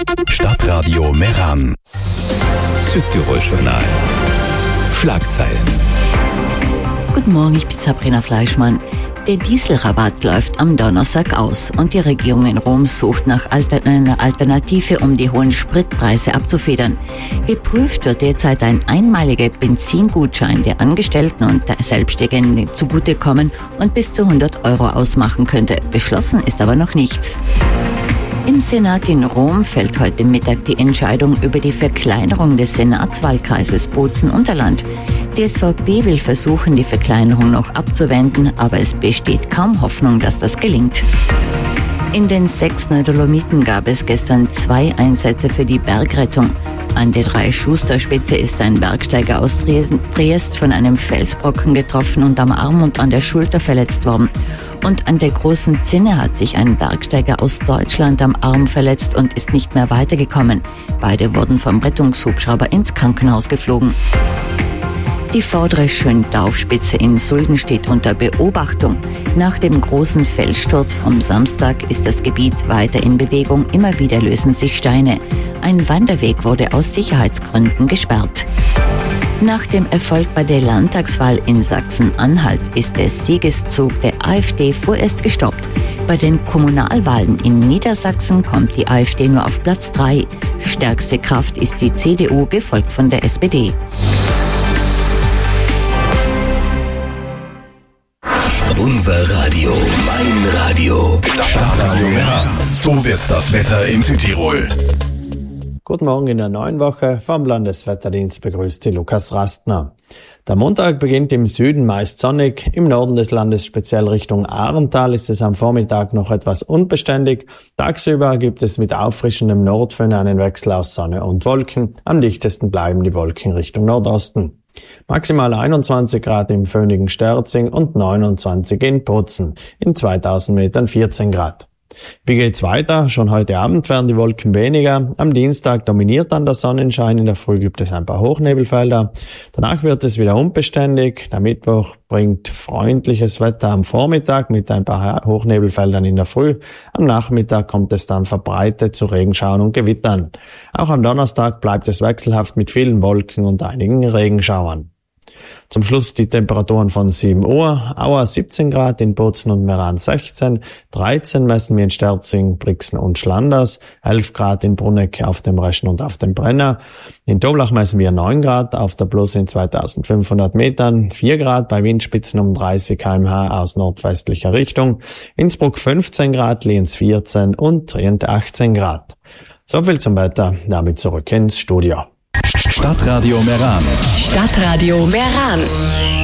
Stadtradio Meran. Südtirol-Journal. Schlagzeilen. Guten Morgen, ich bin Sabrina Fleischmann. Der Dieselrabatt läuft am Donnerstag aus und die Regierung in Rom sucht nach einer Alternative, um die hohen Spritpreise abzufedern. Geprüft wird derzeit ein einmaliger Benzingutschein, der Angestellten und Selbstständigen zugutekommen und bis zu 100 € ausmachen könnte. Beschlossen ist aber noch nichts. Im Senat in Rom fällt heute Mittag die Entscheidung über die Verkleinerung des Senatswahlkreises Bozen-Unterland. Die SVP will versuchen, die Verkleinerung noch abzuwenden, aber es besteht kaum Hoffnung, dass das gelingt. In den 6 Dolomiten gab es gestern 2 Einsätze für die Bergrettung. An der Drei-Schuster-Spitze ist ein Bergsteiger aus Triest von einem Felsbrocken getroffen und am Arm und an der Schulter verletzt worden. Und an der Großen Zinne hat sich ein Bergsteiger aus Deutschland am Arm verletzt und ist nicht mehr weitergekommen. Beide wurden vom Rettungshubschrauber ins Krankenhaus geflogen. Die vordere Schöndaufspitze in Sulden steht unter Beobachtung. Nach dem großen Felssturz vom Samstag ist das Gebiet weiter in Bewegung. Immer wieder lösen sich Steine. Ein Wanderweg wurde aus Sicherheitsgründen gesperrt. Nach dem Erfolg bei der Landtagswahl in Sachsen-Anhalt ist der Siegeszug der AfD vorerst gestoppt. Bei den Kommunalwahlen in Niedersachsen kommt die AfD nur auf Platz 3. Stärkste Kraft ist die CDU, gefolgt von der SPD. Unser Radio, mein Radio. Stadtradio Meran. So wird das Wetter in Südtirol. Guten Morgen in der neuen Woche. Vom Landeswetterdienst begrüßt Sie Lukas Rastner. Der Montag beginnt im Süden meist sonnig. Im Norden des Landes, speziell Richtung Ahrental, ist es am Vormittag noch etwas unbeständig. Tagsüber gibt es mit auffrischendem Nordföhn einen Wechsel aus Sonne und Wolken. Am dichtesten bleiben die Wolken Richtung Nordosten. Maximal 21 Grad im föhnigen Sterzing und 29 in Bozen. In 2000 Metern 14 Grad. Wie geht's weiter? Schon heute Abend werden die Wolken weniger. Am Dienstag dominiert dann der Sonnenschein. In der Früh gibt es ein paar Hochnebelfelder. Danach wird es wieder unbeständig. Der Mittwoch bringt freundliches Wetter am Vormittag mit ein paar Hochnebelfeldern in der Früh. Am Nachmittag kommt es dann verbreitet zu Regenschauern und Gewittern. Auch am Donnerstag bleibt es wechselhaft mit vielen Wolken und einigen Regenschauern. Zum Schluss die Temperaturen von 7 Uhr. Auer 17 Grad, in Bozen und Meran 16, 13 messen wir in Sterzing, Brixen und Schlanders, 11 Grad in Bruneck auf dem Reschen und auf dem Brenner. In Toblach messen wir 9 Grad, auf der Blus in 2500 Metern, 4 Grad bei Windspitzen um 30 km/h aus nordwestlicher Richtung, Innsbruck 15 Grad, Lienz 14 und Trient 18 Grad. So viel zum Wetter, damit zurück ins Studio. Stadtradio Meran. Stadtradio Meran.